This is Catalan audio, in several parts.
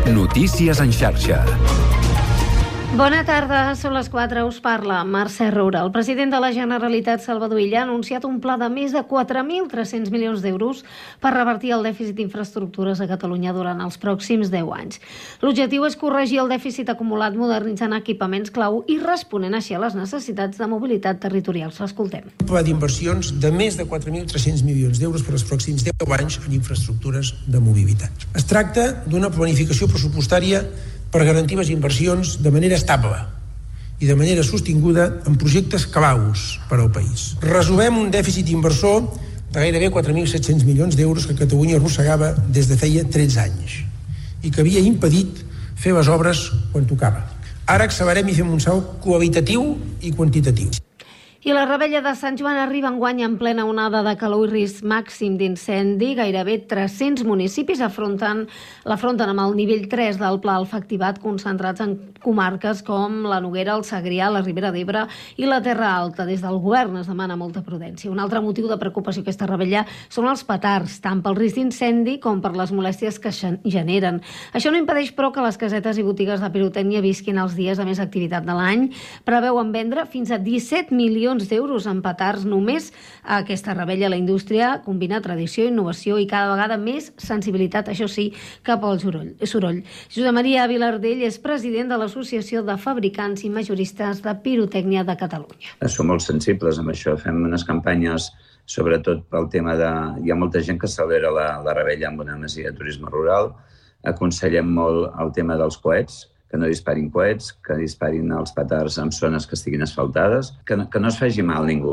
Notícies en xarxa. Bona tarda, són les 4, us parla Mercè Roura. El president de la Generalitat, Salvador Illa, ha anunciat un pla de més de 4.300 milions d'euros per revertir el dèficit d'infraestructures a Catalunya durant els pròxims 10 anys. L'objectiu és corregir el dèficit acumulat modernitzant equipaments clau i responent així a les necessitats de mobilitat territorial. L'escoltem. Un pla d'inversions de més de 4.300 milions d'euros per als pròxims 10 anys en infraestructures de mobilitat. Es tracta d'una planificació pressupostària per garantir les inversions de manera estable i de manera sostinguda en projectes claus per al país. Resolem un dèficit inversor de gairebé 4.700 milions d'euros que Catalunya arrossegava des de feia 13 anys i que havia impedit fer les obres quan tocava. Ara accelerem i fem un salt qualitatiu i quantitatiu. I la Revetlla de Sant Joan arriba enguany en plena onada de calor i risc màxim d'incendi. Gairebé 300 municipis l'afronten amb el nivell 3 del Pla Alfa activat, concentrats en comarques com la Noguera, el Segrià, la Ribera d'Ebre i la Terra Alta. Des del govern es demana molta prudència. Un altre motiu de preocupació aquesta Revetlla són els petards, tant pel risc d'incendi com per les molèsties que generen. Això no impedeix, però, que les casetes i botigues de pirotècnia visquin els dies de més activitat de l'any. Preveuen vendre fins a 17 milions d'euros en petards només a aquesta Revetlla. La indústria combina tradició, innovació i cada vegada més sensibilitat, això sí, cap al soroll. Josep Maria Vilardell és president de l'Associació de Fabricants i Majoristes de Pirotècnia de Catalunya. Som molt sensibles amb això. Fem unes campanyes sobretot pel tema de... Hi ha molta gent que celebra la Revetlla amb una masia de turisme rural. Aconsellem molt el tema dels coets, que no disparin coets, que disparin els petards en zones que estiguin asfaltades, que no es faci mal ningú.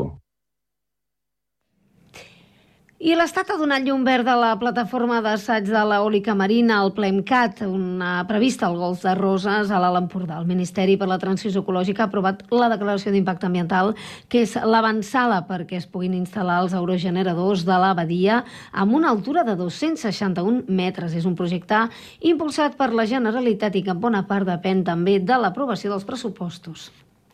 I l'Estat ha donat llum verda a la plataforma d'assaig de l'eòlica marina, el PLEMCAT, prevista al Golf de Roses, a l'Alt Empordà. El Ministeri per la Transició Ecològica ha aprovat la declaració d'impacte ambiental, que és l'avançada perquè es puguin instal·lar els aerogeneradors de la badia amb una altura de 261 metres. És un projecte impulsat per la Generalitat i que en bona part depèn també de l'aprovació dels pressupostos.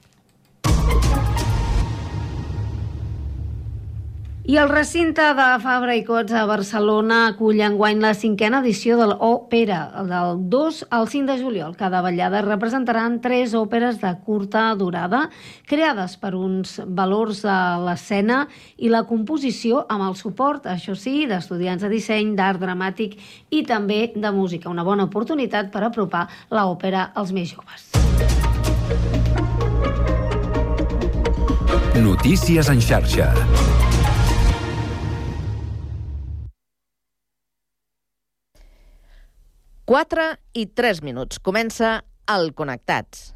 I el recinte de Fabra i Coats a Barcelona acull enguany la 5a edició de l'Òpera. Del 2 al 5 de juliol, cada ballada representaran 3 òperes de curta durada, creades per uns valors de l'escena i la composició amb el suport, això sí, d'estudiants de disseny, d'art dramàtic i també de música. Una bona oportunitat per apropar l'òpera als més joves. Notícies en xarxa. 4 i 3 minuts. Comença el Connectats.